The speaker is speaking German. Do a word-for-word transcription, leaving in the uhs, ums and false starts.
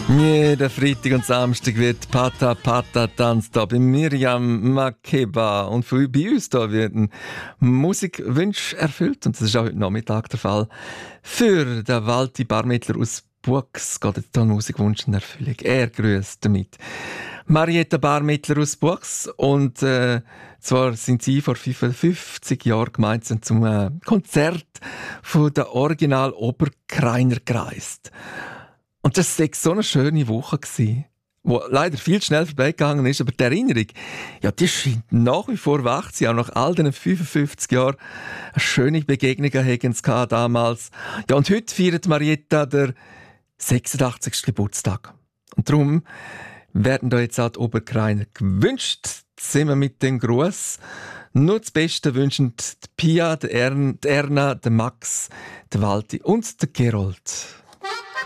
Jeden Freitag und Samstag wird Pata Pata tanzt da bei Miriam Makeba. Und für, bei uns da werden Musikwünsche erfüllt. Und das ist auch heute Nachmittag der Fall. Für den Walti Barmettler aus Buchs geht jetzt da ein Musikwunsch in Erfüllung. Er grüßt damit Marietta Barmettler aus Buchs. Und äh, zwar sind sie vor fünfundfünfzig Jahren gemeinsam zum äh, Konzert von der Original Oberkreiner gereist. Und das war so eine schöne Woche, die leider viel schnell vorbeigegangen ist. Aber die Erinnerung, ja, die scheint nach wie vor wach zu sein. Auch nach all diesen fünfundfünfzig Jahren eine schöne Begegnung haben sie damals. Ja, und heute feiert Marietta der sechsundachtzigsten Geburtstag. Und darum werden da jetzt auch die Oberkreiner gewünscht. Sind wir mit dem Gruß. Nur das Beste wünschen die Pia, die Erna, die Max, die Walti und der Gerold.